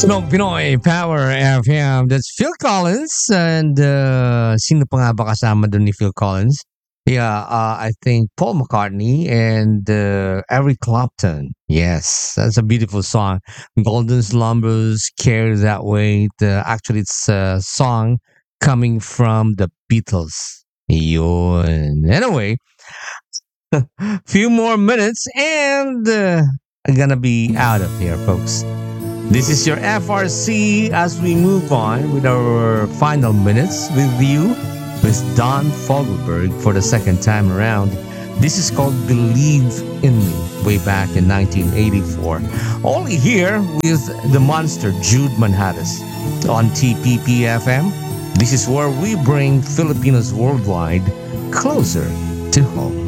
Pinoy Power FM. That's Phil Collins. And sino pa nga ba kasama doon ni Phil Collins? Yeah, I think Paul McCartney and Eric Clapton. Yes, that's a beautiful song. Golden Slumbers, Care That Way. Actually, it's a song coming from the Beatles. Yun. Anyway, few more minutes and I'm gonna be out of here, folks. This is your FRC as we move on with our final minutes with you, with Don Fogelberg for the second time around. This is called Believe in Me, way back in 1984. Only here with the monster Jude Manhattas on TPPFM. This is where we bring Filipinos worldwide closer to home.